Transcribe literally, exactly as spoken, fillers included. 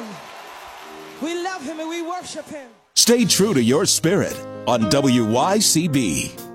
him. We love him and we worship him. Stay true to your spirit on W Y C B.